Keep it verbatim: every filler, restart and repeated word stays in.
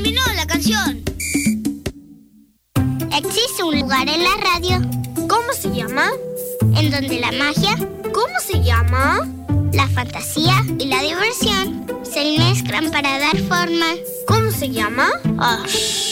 Terminó la canción. Existe un lugar en la radio. ¿Cómo se llama? En donde la magia, ¿cómo se llama? La fantasía y la diversión se mezclan para dar forma. ¿Cómo se llama? Oh,